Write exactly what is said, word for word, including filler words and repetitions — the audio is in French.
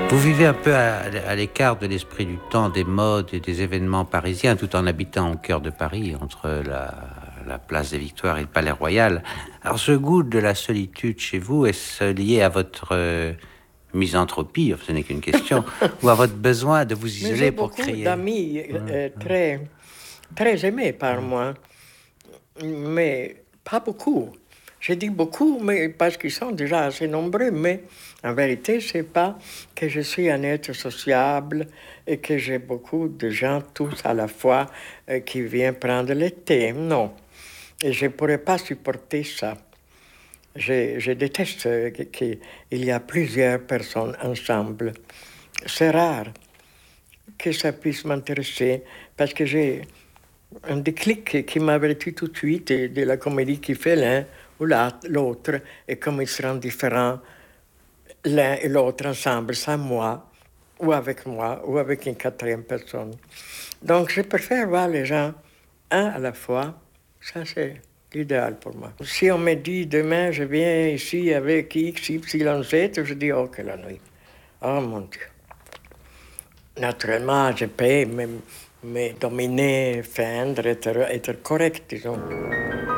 Vous vivez un peu à, à l'écart de l'esprit du temps, des modes et des événements parisiens, tout en habitant au cœur de Paris, entre la, la place des Victoires et le Palais Royal. Alors, ce goût de la solitude chez vous, est-ce lié à votre euh, misanthropie, ce n'est qu'une question, ou à votre besoin de vous Mais isoler j'ai pour beaucoup créer? d'amis euh, très, très aimés par moi, mais pas beaucoup. J'ai dit beaucoup, mais parce qu'ils sont déjà assez nombreux, mais en vérité, c'est pas que je suis un être sociable et que j'ai beaucoup de gens tous à la fois euh, qui viennent prendre le thé. Non. Et je ne pourrais pas supporter ça. Je, je déteste euh, qu'il y a plusieurs personnes ensemble. C'est rare que ça puisse m'intéresser parce que j'ai un déclic qui m'avertit tout de suite de, de la comédie qui fait l'un ou l'autre et comme ils seront différents l'un et l'autre ensemble, sans moi, ou avec moi, ou avec une quatrième personne. Donc je préfère voir les gens un à la fois. Ça, c'est l'idéal pour moi. Si on me dit demain je viens ici avec X, Y, Z, je dis ok la nuit. Oh mon Dieu. Naturellement, je peux me, me dominer, feindre, être, être correct, disons.